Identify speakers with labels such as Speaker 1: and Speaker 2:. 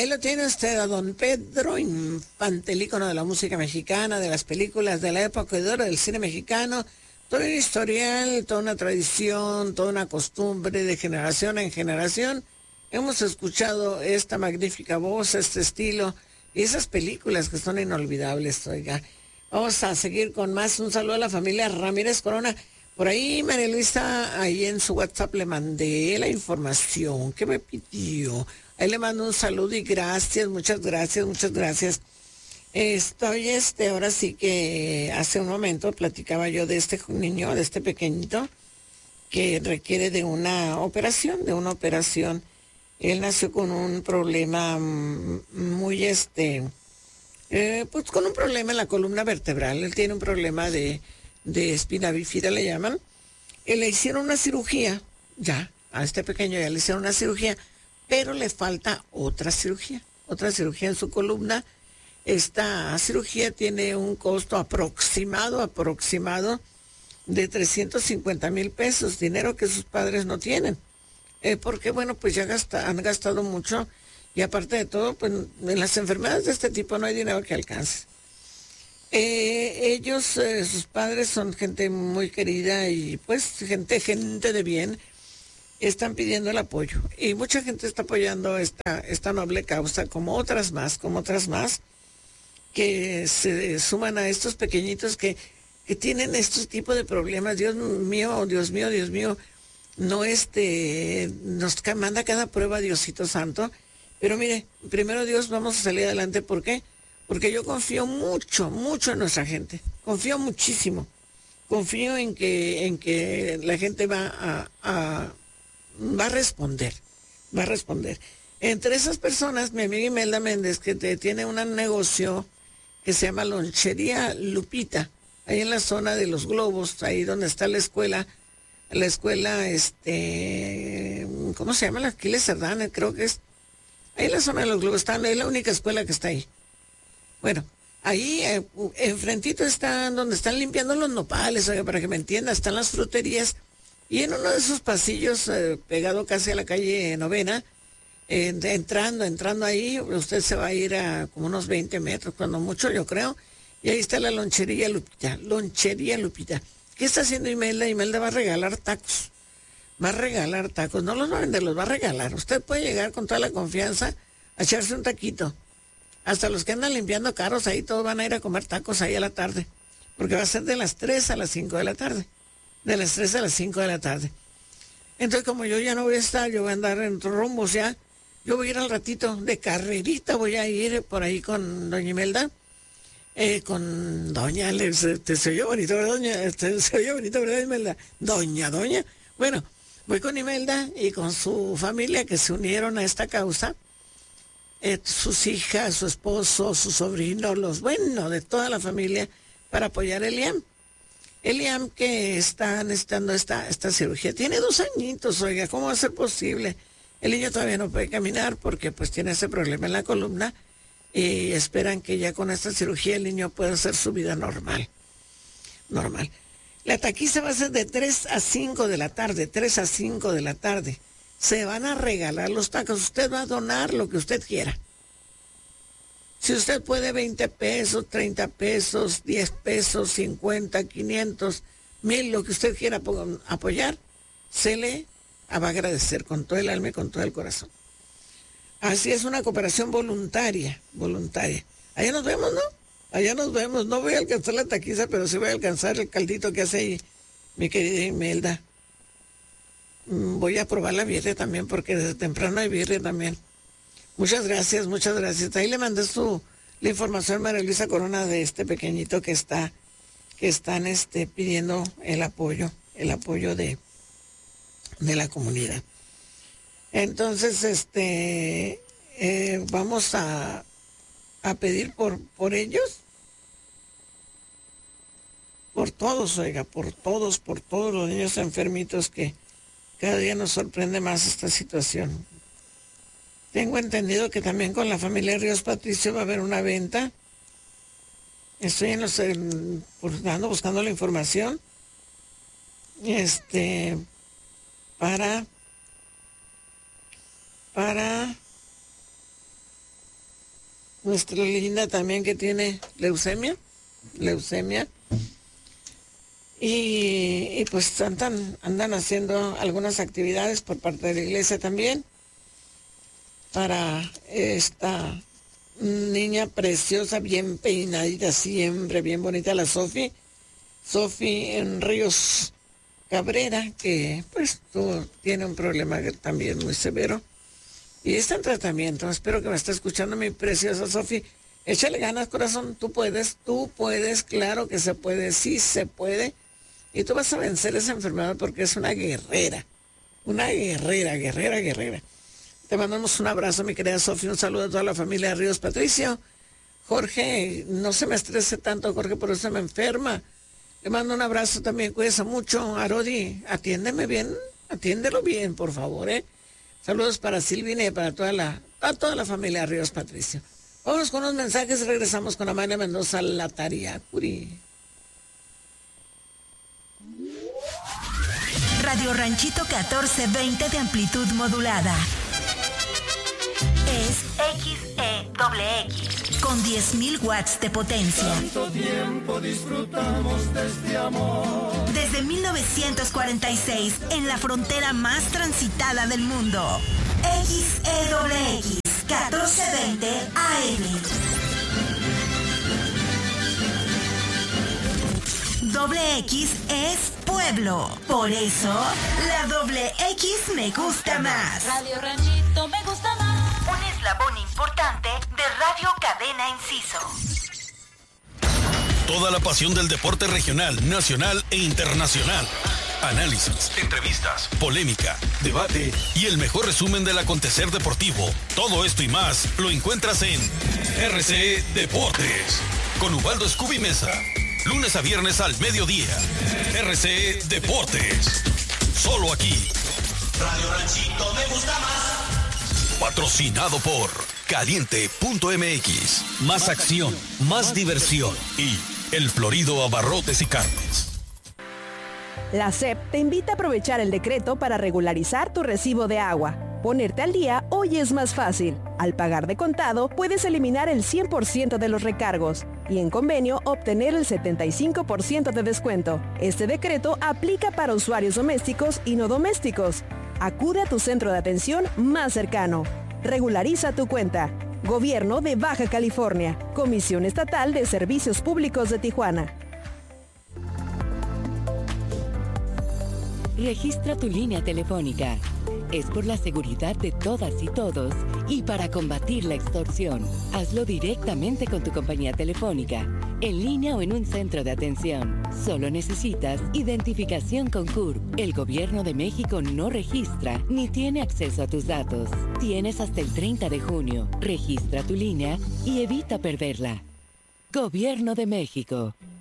Speaker 1: Ahí lo tiene usted a don Pedro Infante, el ícono de la música mexicana, de las películas de la época de oro del cine mexicano. Todo un historial, toda una tradición, toda una costumbre de generación en generación. Hemos escuchado esta magnífica voz, este estilo y esas películas que son inolvidables, oiga. Vamos a seguir con más. Un saludo a la familia Ramírez Corona. Por ahí, María Luisa, ahí en su WhatsApp le mandé la información que me pidió. Ahí le mando un saludo y gracias, muchas gracias, muchas gracias. Estoy, ahora sí que hace un momento platicaba yo de este niño, de este pequeñito, que requiere de una operación, Él nació con un problema muy, pues con un problema en la columna vertebral. Él tiene un problema de espina bífida, le llaman. Le hicieron una cirugía, ya, a este pequeño ya le hicieron una cirugía, pero le falta otra cirugía en su columna. Esta cirugía tiene un costo aproximado de 350,000 pesos, dinero que sus padres no tienen. Porque, bueno, pues ya han gastado mucho y aparte de todo, pues en las enfermedades de este tipo no hay dinero que alcance. Ellos, sus padres son gente muy querida y pues gente de bien. Están pidiendo el apoyo y mucha gente está apoyando esta noble causa, como otras más, que se suman a estos pequeñitos que tienen estos tipos de problemas. Dios mío, no nos manda cada prueba Diosito Santo, pero mire, primero Dios, vamos a salir adelante. ¿Por qué? Porque yo confío mucho en nuestra gente, confío muchísimo, confío en que la gente va a responder. Entre esas personas, mi amiga Imelda Méndez, que tiene un negocio que se llama Lonchería Lupita, ahí en la zona de Los Globos, ahí donde está la escuela, ¿cómo se llama? La Aquiles Cerdán, creo que es, ahí en la zona de Los Globos, es la única escuela que está ahí. Bueno, ahí enfrentito está donde están limpiando los nopales, oiga, para que me entienda, están las fruterías. Y en uno de esos pasillos, pegado casi a la calle Novena, entrando ahí, usted se va a ir a como unos 20 metros, cuando mucho yo creo, y ahí está la Lonchería Lupita. ¿Qué está haciendo Imelda? Imelda va a regalar tacos, no los va a vender, los va a regalar. Usted puede llegar con toda la confianza a echarse un taquito. Hasta los que andan limpiando carros ahí, todos van a ir a comer tacos ahí a la tarde, porque va a ser de las 3 a las 5 de la tarde. Entonces, como yo ya no voy a estar, yo voy a andar en otros rumbos ya. Yo voy a ir al ratito, de carrerita voy a ir por ahí con doña Imelda. Con doña, se oye bonito, ¿verdad, doña? Se oye bonito, ¿verdad, Imelda? Doña. Bueno, voy con Imelda y con su familia que se unieron a esta causa. Sus hijas, su esposo, su sobrino, de toda la familia, para apoyar a Eliam, que está necesitando esta cirugía. Tiene 2 añitos, oiga, ¿cómo va a ser posible? El niño todavía no puede caminar porque pues tiene ese problema en la columna y esperan que ya con esta cirugía el niño pueda hacer su vida normal. La taquiza va a ser de 3 a 5 de la tarde. Se van a regalar los tacos. Usted va a donar lo que usted quiera. Si usted puede 20 pesos, 30 pesos, 10 pesos, 50, 500, 1,000, lo que usted quiera apoyar, se le va a agradecer con todo el alma y con todo el corazón. Así es, una cooperación voluntaria. Allá nos vemos, ¿no? No voy a alcanzar la taquiza, pero sí voy a alcanzar el caldito que hace ahí mi querida Imelda. Voy a probar la birria también, porque desde temprano hay birria también. Muchas gracias. Ahí le mandé la información a María Luisa Corona de este pequeñito que están pidiendo el apoyo de la comunidad. Entonces, vamos a pedir por ellos, por todos, oiga, por todos los niños enfermitos, que cada día nos sorprende más esta situación. Tengo entendido que también con la familia Ríos Patricio va a haber una venta. Estoy buscando la información. Para nuestra linda también que tiene leucemia. Y pues andan haciendo algunas actividades por parte de la iglesia también para esta niña preciosa, bien peinadita siempre, bien bonita, la Sofi en Ríos Cabrera, que pues tiene un problema también muy severo y está en tratamiento. Espero que me esté escuchando, mi preciosa Sofi. Échale ganas, corazón, tú puedes, claro que se puede, sí se puede. Y tú vas a vencer esa enfermedad porque es una guerrera. Te mandamos un abrazo, mi querida Sofía, un saludo a toda la familia de Ríos Patricio. Jorge, no se me estrese tanto, Jorge, por eso me enferma. Le mando un abrazo también, cuídese mucho. Arodi, atiéndelo bien, por favor, ¿eh? Saludos para Silvina y para toda la familia de Ríos Patricio. Vámonos con unos mensajes y regresamos con Amalia Mendoza, la Tariacuri.
Speaker 2: Radio Ranchito 1420 de amplitud modulada. Es XEXX con 10.000 watts de potencia.
Speaker 3: Tanto tiempo disfrutamos de este amor.
Speaker 2: Desde 1946, en la frontera más transitada del mundo. XEXX 1420 AM. Doble X es pueblo. Por eso, la doble X me gusta más.
Speaker 4: Radio Ranchito me gusta más.
Speaker 2: Un eslabón importante de Radio Cadena Inciso.
Speaker 5: Toda la pasión del deporte regional, nacional e internacional. Análisis, entrevistas, polémica, debate y el mejor resumen del acontecer deportivo. Todo esto y más lo encuentras en RCE Deportes con Ubaldo Scooby Mesa. Lunes a viernes al mediodía. RCE Deportes. Solo aquí.
Speaker 6: Radio Ranchito me gusta más.
Speaker 5: Patrocinado por Caliente.mx. Más acción, más diversión. Y El Florido Abarrotes y Carnes.
Speaker 7: La SEP te invita a aprovechar el decreto para regularizar tu recibo de agua. Ponerte al día hoy es más fácil. Al pagar de contado, puedes eliminar el 100% de los recargos y en convenio obtener el 75% de descuento. Este decreto aplica para usuarios domésticos y no domésticos. Acude a tu centro de atención más cercano. Regulariza tu cuenta. Gobierno de Baja California. Comisión Estatal de Servicios Públicos de Tijuana.
Speaker 8: Registra tu línea telefónica. Es por la seguridad de todas y todos y para combatir la extorsión. Hazlo directamente con tu compañía telefónica, en línea o en un centro de atención. Solo necesitas identificación con CURP. El Gobierno de México no registra ni tiene acceso a tus datos. Tienes hasta el 30 de junio. Registra tu línea y evita perderla. Gobierno de México.